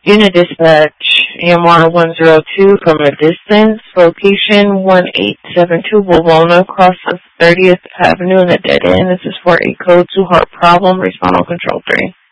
Unit dispatch, EMR 102 from a distance, location 1872 Wawona, across 30th Avenue in a dead end. This is for a code 2 heart problem. Respond on control 3.